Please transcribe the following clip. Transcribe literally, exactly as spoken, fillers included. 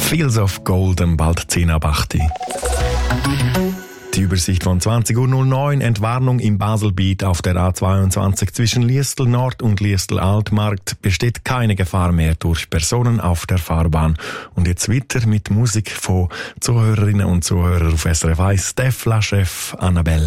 Fields of Gold, bald zehn ab acht. Die Übersicht von zwanzig Uhr neun, Entwarnung im Baselbiet auf der A zweiundzwanzig zwischen Liestel Nord und Liestel Altmarkt besteht keine Gefahr mehr durch Personen auf der Fahrbahn. Und jetzt weiter mit Musik von Zuhörerinnen und Zuhörern auf S R F eins, Steph Laschef, Annabelle.